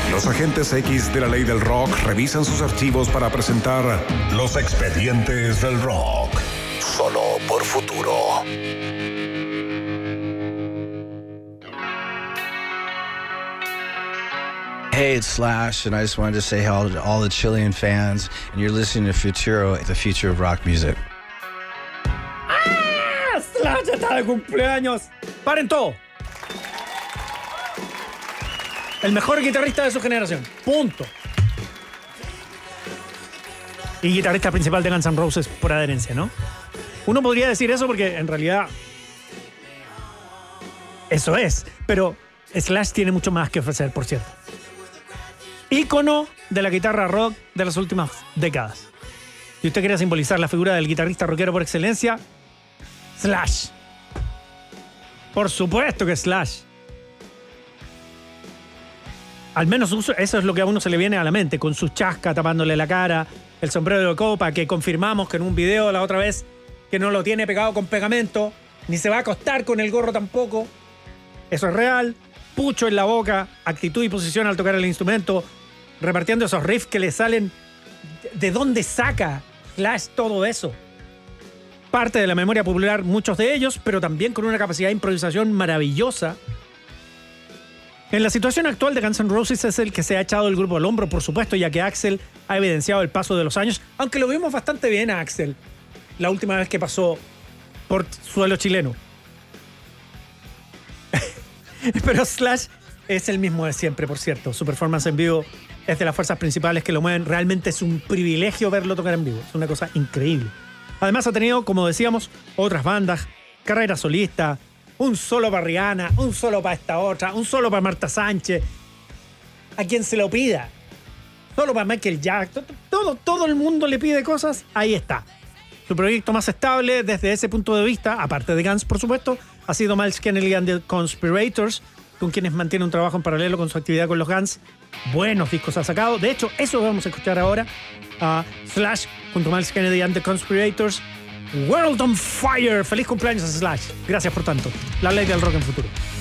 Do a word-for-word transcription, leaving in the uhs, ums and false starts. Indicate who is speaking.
Speaker 1: Los agentes X de la ley del rock revisan sus archivos para presentar Los Expedientes del Rock. Solo por Futuro.
Speaker 2: Hey, it's Slash, and I just wanted to say hello to all the Chilean fans, and you're listening to Futuro, the future of rock music.
Speaker 3: ¡Ah! ¡Slash está de cumpleaños! ¡Paren todo! El mejor guitarrista de su generación. Punto. Y guitarrista principal de Guns N' Roses por adherencia, ¿no? Uno podría decir eso porque en realidad eso es. Pero Slash tiene mucho más que ofrecer, por cierto. Ícono de la guitarra rock de las últimas décadas. Si usted quiere simbolizar la figura del guitarrista rockero por excelencia, Slash. Por supuesto que Slash. Al menos eso es lo que a uno se le viene a la mente, con su chasca tapándole la cara, el sombrero de copa, que confirmamos que en un video la otra vez que no lo tiene pegado con pegamento, ni se va a acostar con el gorro tampoco. Eso es real. Pucho en la boca, actitud y posición al tocar el instrumento, repartiendo esos riffs que le salen. ¿De dónde saca Slash todo eso? Parte de la memoria popular, muchos de ellos, pero también con una capacidad de improvisación maravillosa. En la situación actual de Guns N' Roses es el que se ha echado el grupo al hombro, por supuesto, ya que Axl ha evidenciado el paso de los años, aunque lo vimos bastante bien a Axl la última vez que pasó por suelo chileno. Pero Slash es el mismo de siempre, por cierto. Su performance en vivo es de las fuerzas principales que lo mueven. Realmente es un privilegio verlo tocar en vivo. Es una cosa increíble. Además ha tenido, como decíamos, otras bandas, carrera solista, un solo para Rihanna, un solo para esta otra, un solo para Marta Sánchez, a quien se lo pida. Solo para Michael Jackson. Todo, todo el mundo le pide cosas. Ahí está. Su proyecto más estable desde ese punto de vista, aparte de Guns, por supuesto, ha sido Miles Kennedy and the Conspirators, con quienes mantiene un trabajo en paralelo con su actividad con los Guns. Buenos discos ha sacado. De hecho, eso vamos a escuchar ahora. Uh, Slash junto a Miles Kennedy and the Conspirators. World on Fire. Feliz cumpleaños a Slash. Gracias por tanto. La ley del rock en futuro.